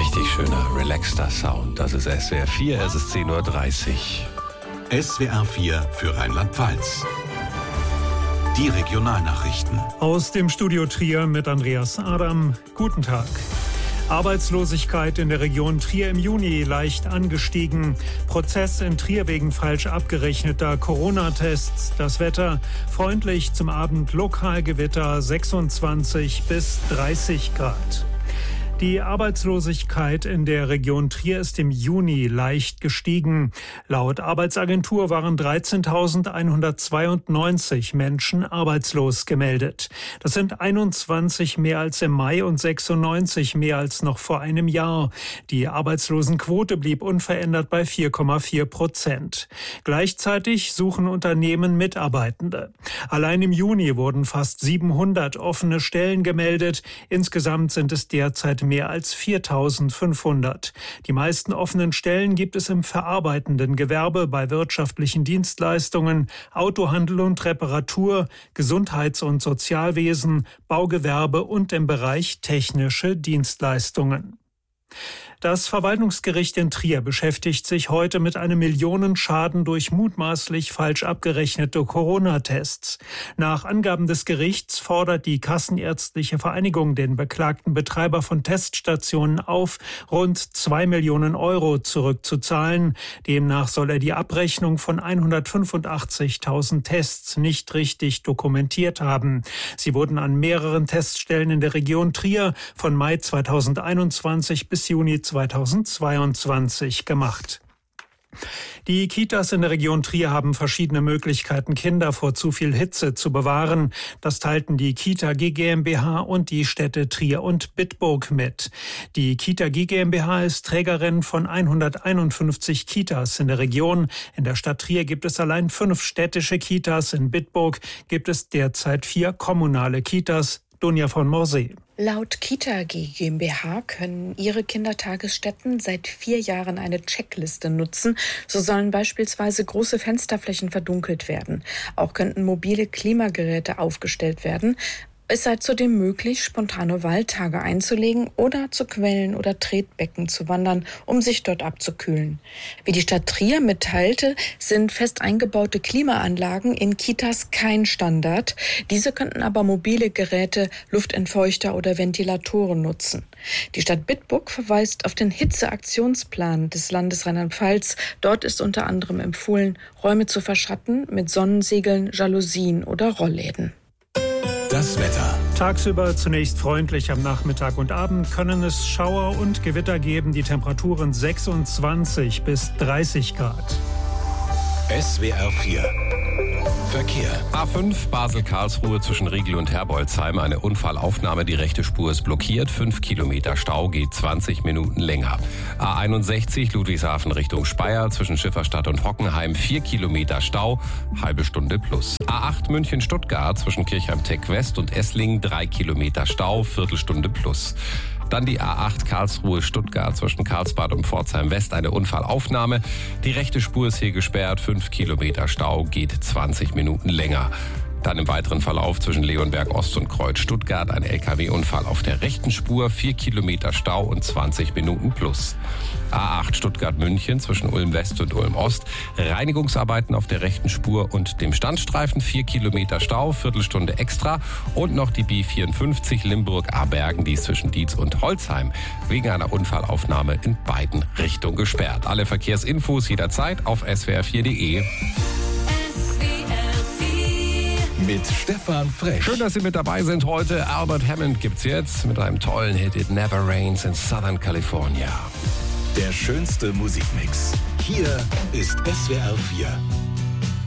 Richtig schöner, relaxter Sound. Das ist SWR 4, es ist 10.30 Uhr. SWR 4 für Rheinland-Pfalz. Die Regionalnachrichten. Aus dem Studio Trier mit Andreas Adam. Guten Tag. Arbeitslosigkeit in der Region Trier im Juni leicht angestiegen. Prozess in Trier wegen falsch abgerechneter Corona-Tests. Das Wetter freundlich, zum Abend Lokalgewitter 26 bis 30 Grad. Die Arbeitslosigkeit in der Region Trier ist im Juni leicht gestiegen. Laut Arbeitsagentur waren 13.192 Menschen arbeitslos gemeldet. Das sind 21 mehr als im Mai und 96 mehr als noch vor einem Jahr. Die Arbeitslosenquote blieb unverändert bei 4,4%. Gleichzeitig suchen Unternehmen Mitarbeitende. Allein im Juni wurden fast 700 offene Stellen gemeldet. Insgesamt sind es derzeit mehr als 4.500. Die meisten offenen Stellen gibt es im verarbeitenden Gewerbe, bei wirtschaftlichen Dienstleistungen, Autohandel und Reparatur, Gesundheits- und Sozialwesen, Baugewerbe und im Bereich technische Dienstleistungen. Das Verwaltungsgericht in Trier beschäftigt sich heute mit einem Millionenschaden durch mutmaßlich falsch abgerechnete Corona-Tests. Nach Angaben des Gerichts fordert die Kassenärztliche Vereinigung den beklagten Betreiber von Teststationen auf, rund 2 Millionen Euro zurückzuzahlen. Demnach soll er die Abrechnung von 185.000 Tests nicht richtig dokumentiert haben. Sie wurden an mehreren Teststellen in der Region Trier von Mai 2021 bis Juni 2022 gemacht. Die Kitas in der Region Trier haben verschiedene Möglichkeiten, Kinder vor zu viel Hitze zu bewahren. Das teilten die Kita G GmbH und die Städte Trier und Bitburg mit. Die Kita G GmbH ist Trägerin von 151 Kitas in der Region. In der Stadt Trier gibt es allein 5 städtische Kitas. In Bitburg gibt es derzeit 4 kommunale Kitas. Dunja von Morsee. Laut Kita G GmbH können ihre Kindertagesstätten seit 4 Jahren eine Checkliste nutzen. So sollen beispielsweise große Fensterflächen verdunkelt werden. Auch könnten mobile Klimageräte aufgestellt werden. Es sei zudem möglich, spontane Waldtage einzulegen oder zu Quellen oder Tretbecken zu wandern, um sich dort abzukühlen. Wie die Stadt Trier mitteilte, sind fest eingebaute Klimaanlagen in Kitas kein Standard. Diese könnten aber mobile Geräte, Luftentfeuchter oder Ventilatoren nutzen. Die Stadt Bitburg verweist auf den Hitzeaktionsplan des Landes Rheinland-Pfalz. Dort ist unter anderem empfohlen, Räume zu verschatten mit Sonnensegeln, Jalousien oder Rollläden. Das Wetter. Tagsüber zunächst freundlich, am Nachmittag und Abend können es Schauer und Gewitter geben. Die Temperaturen 26 bis 30 Grad. SWR 4 Verkehr. A5 Basel-Karlsruhe zwischen Riegel und Herbolzheim. Eine Unfallaufnahme, die rechte Spur ist blockiert. 5 Kilometer Stau, geht 20 Minuten länger. A61 Ludwigshafen Richtung Speyer zwischen Schifferstadt und Hockenheim. 4 Kilometer Stau, halbe Stunde plus. A8 München-Stuttgart zwischen Kirchheim-Tech West und Esslingen. 3 Kilometer Stau, Viertelstunde plus. Dann die A8 Karlsruhe-Stuttgart zwischen Karlsbad und Pforzheim West. Eine Unfallaufnahme. Die rechte Spur ist hier gesperrt. 5 Kilometer Stau, geht 20 Minuten länger. Dann im weiteren Verlauf zwischen Leonberg Ost und Kreuz Stuttgart ein LKW-Unfall auf der rechten Spur, 4 Kilometer Stau und 20 Minuten plus. A8 Stuttgart-München zwischen Ulm West und Ulm Ost, Reinigungsarbeiten auf der rechten Spur und dem Standstreifen, 4 Kilometer Stau, Viertelstunde extra. Und noch die B54 Limburg-Abergen, die ist zwischen Dietz und Holzheim wegen einer Unfallaufnahme in beiden Richtungen gesperrt. Alle Verkehrsinfos jederzeit auf swr4.de. Mit Stefan Fresch. Schön, dass Sie mit dabei sind heute. Albert Hammond gibt's jetzt mit einem tollen Hit It Never Rains in Southern California. Der schönste Musikmix. Hier ist SWR 4.